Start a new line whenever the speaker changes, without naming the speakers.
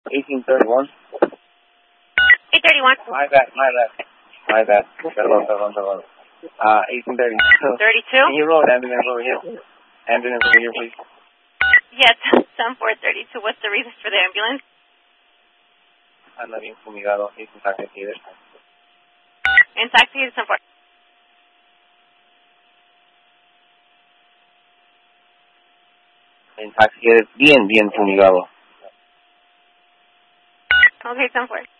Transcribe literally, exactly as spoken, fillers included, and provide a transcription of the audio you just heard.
eighteen thirty-one.
eight thirty-one.
My bad, my bad. My bad. Perdón, perdón, perdón. Uh, eighteen thirty-two.
thirty-two?
Can you roll an ambulance over here? Ambulance over here, please.
Yes, ten four thirty-two. What's the reason for the ambulance?
Anda bien fumigado. He's intoxicated.
Intoxicated, ten four.
Intoxicated, bien, bien fumigado.
Okay, ten four.